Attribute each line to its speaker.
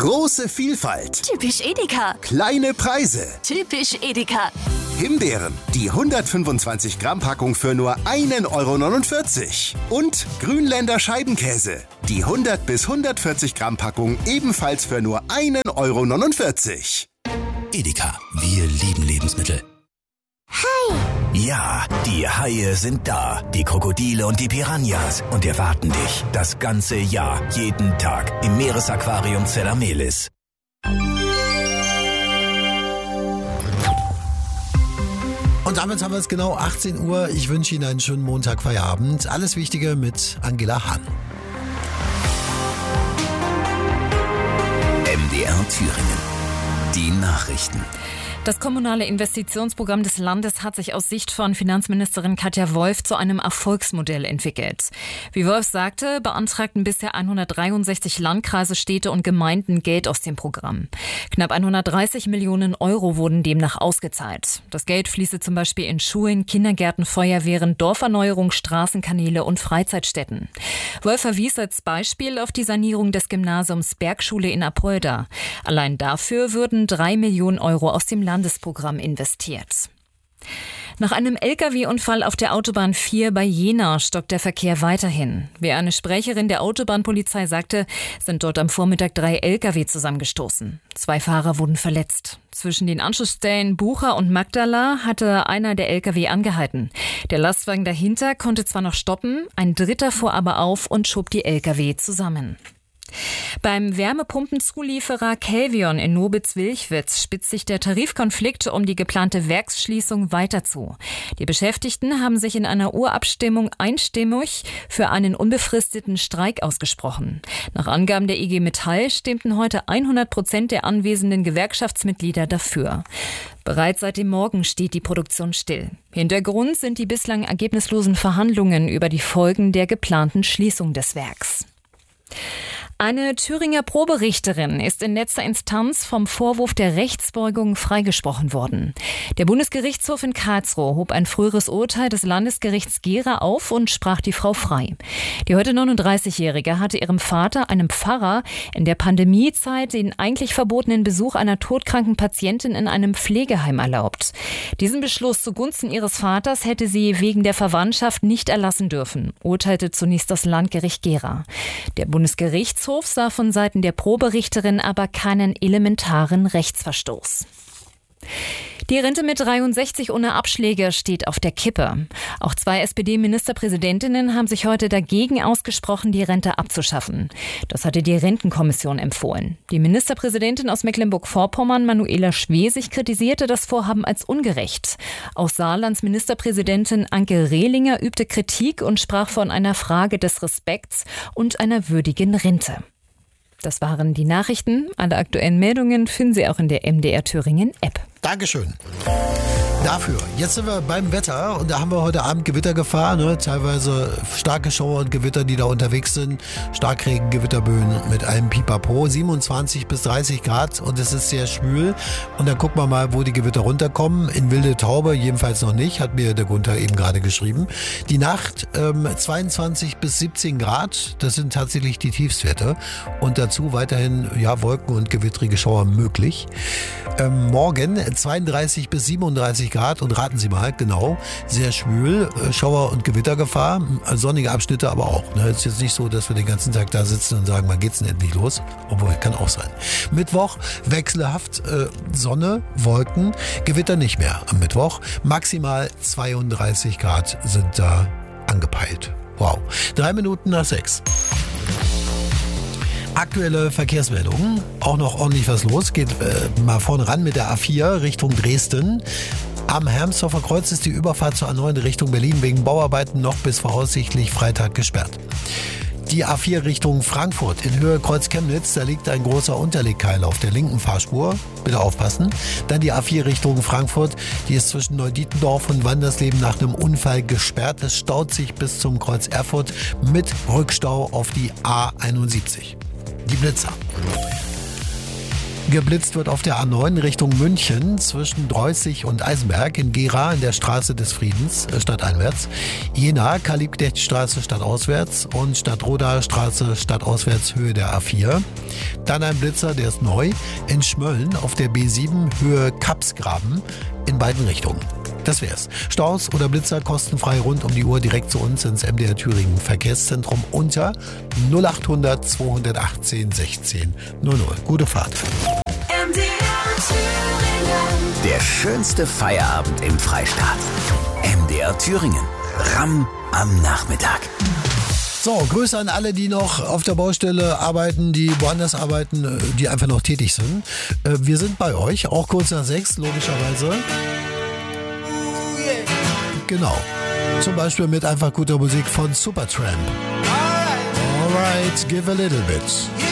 Speaker 1: Große Vielfalt.
Speaker 2: Typisch Edeka.
Speaker 1: Kleine Preise.
Speaker 2: Typisch Edeka.
Speaker 1: Himbeeren, die 125 Gramm Packung für nur 1,49 €. Und Grünländer Scheibenkäse, die 100 bis 140 Gramm Packung ebenfalls für nur 1,49 €.
Speaker 3: Edeka, wir lieben Lebensmittel.
Speaker 4: Hai!
Speaker 3: Ja, die Haie sind da. Die Krokodile und die Piranhas. Und erwarten dich das ganze Jahr, jeden Tag im Meeresaquarium Zellamelis.
Speaker 5: Und damit haben wir es genau 18 Uhr. Ich wünsche Ihnen einen schönen Montagfeierabend. Alles Wichtige mit Angela Hahn.
Speaker 3: MDR Thüringen. Die Nachrichten.
Speaker 6: Das kommunale Investitionsprogramm des Landes hat sich aus Sicht von Finanzministerin Katja Wolf zu einem Erfolgsmodell entwickelt. Wie Wolf sagte, beantragten bisher 163 Landkreise, Städte und Gemeinden Geld aus dem Programm. Knapp 130 Millionen € wurden demnach ausgezahlt. Das Geld fließe zum Beispiel in Schulen, Kindergärten, Feuerwehren, Dorferneuerung, Straßenkanäle und Freizeitstätten. Wolf verwies als Beispiel auf die Sanierung des Gymnasiums Bergschule in Apolda. Allein dafür würden 3 Millionen € aus dem Landesprogramm investiert. Nach einem Lkw-Unfall auf der Autobahn 4 bei Jena stockt der Verkehr weiterhin. Wie eine Sprecherin der Autobahnpolizei sagte, sind dort am Vormittag 3 Lkw zusammengestoßen. 2 Fahrer wurden verletzt. Zwischen den Anschlussstellen Bucha und Magdala hatte einer der Lkw angehalten. Der Lastwagen dahinter konnte zwar noch stoppen, ein dritter fuhr aber auf und schob die Lkw zusammen. Beim Wärmepumpenzulieferer Kelvion in Nobitz-Wilchwitz spitzt sich der Tarifkonflikt um die geplante Werksschließung weiter zu. Die Beschäftigten haben sich in einer Urabstimmung einstimmig für einen unbefristeten Streik ausgesprochen. Nach Angaben der IG Metall stimmten heute 100% der anwesenden Gewerkschaftsmitglieder dafür. Bereits seit dem Morgen steht die Produktion still. Hintergrund sind die bislang ergebnislosen Verhandlungen über die Folgen der geplanten Schließung des Werks. Eine Thüringer Proberichterin ist in letzter Instanz vom Vorwurf der Rechtsbeugung freigesprochen worden. Der Bundesgerichtshof in Karlsruhe hob ein früheres Urteil des Landesgerichts Gera auf und sprach die Frau frei. Die heute 39-Jährige hatte ihrem Vater, einem Pfarrer, in der Pandemiezeit den eigentlich verbotenen Besuch einer todkranken Patientin in einem Pflegeheim erlaubt. Diesen Beschluss zugunsten ihres Vaters hätte sie wegen der Verwandtschaft nicht erlassen dürfen, urteilte zunächst das Landgericht Gera. Der Bundesgerichtshof sah von Seiten der Proberichterin aber keinen elementaren Rechtsverstoß. Die Rente mit 63 ohne Abschläge steht auf der Kippe. Auch 2 SPD-Ministerpräsidentinnen haben sich heute dagegen ausgesprochen, die Rente abzuschaffen. Das hatte die Rentenkommission empfohlen. Die Ministerpräsidentin aus Mecklenburg-Vorpommern, Manuela Schwesig, kritisierte das Vorhaben als ungerecht. Auch Saarlands Ministerpräsidentin Anke Rehlinger übte Kritik und sprach von einer Frage des Respekts und einer würdigen Rente. Das waren die Nachrichten. Alle aktuellen Meldungen finden Sie auch in der MDR Thüringen App.
Speaker 5: Dankeschön. Dafür. Jetzt sind wir beim Wetter und da haben wir heute Abend Gewittergefahr, teilweise starke Schauer und Gewitter, die da unterwegs sind. Starkregen, Gewitterböen mit allem Pipapo. 27 bis 30 Grad und es ist sehr schwül. Und dann gucken wir mal, wo die Gewitter runterkommen. In Wilde Taube jedenfalls noch nicht, hat mir der Gunther eben gerade geschrieben. Die Nacht 22 bis 17 Grad, das sind tatsächlich die Tiefstwerte. Und dazu weiterhin Wolken und gewittrige Schauer möglich. Morgen 32 bis 37 Grad und raten Sie mal, genau, sehr schwül, Schauer- und Gewittergefahr, sonnige Abschnitte aber auch. Es ist jetzt nicht so, dass wir den ganzen Tag da sitzen und sagen, wann geht's denn endlich los? Obwohl, kann auch sein. Mittwoch wechselhaft Sonne, Wolken, Gewitter nicht mehr am Mittwoch. Maximal 32 Grad sind da angepeilt. Wow. 3 Minuten nach 6. Aktuelle Verkehrsmeldungen, auch noch ordentlich was los, geht mal vorne ran mit der A4 Richtung Dresden. Am Hermsdorfer Kreuz ist die Überfahrt zur A9 Richtung Berlin wegen Bauarbeiten noch bis voraussichtlich Freitag gesperrt. Die A4 Richtung Frankfurt in Höhe Kreuz Chemnitz, da liegt ein großer Unterlegkeil auf der linken Fahrspur. Bitte aufpassen. Dann die A4 Richtung Frankfurt, die ist zwischen Neudietendorf und Wandersleben nach einem Unfall gesperrt. Es staut sich bis zum Kreuz Erfurt mit Rückstau auf die A71. Die Blitzer. Geblitzt wird auf der A9 Richtung München zwischen Dreußig und Eisenberg, in Gera in der Straße des Friedens stadteinwärts, Jena Kalibknechtstraße stadtauswärts und Stadtroda Straße stadtauswärts Höhe der A4. Dann ein Blitzer, der ist neu, in Schmölln auf der B7 Höhe Kapsgraben in beiden Richtungen. Das wär's. Staus oder Blitzer kostenfrei rund um die Uhr direkt zu uns ins MDR Thüringen Verkehrszentrum unter 0800 218 16 00. Gute Fahrt.
Speaker 2: MDR Thüringen.
Speaker 3: Der schönste Feierabend im Freistaat. MDR Thüringen. Ramm am Nachmittag.
Speaker 5: So, Grüße an alle, die noch auf der Baustelle arbeiten, die woanders arbeiten, die einfach noch tätig sind. Wir sind bei euch, auch kurz nach 6, logischerweise. Genau. Zum Beispiel mit einfach guter Musik von Supertramp. Alright, give a little bit.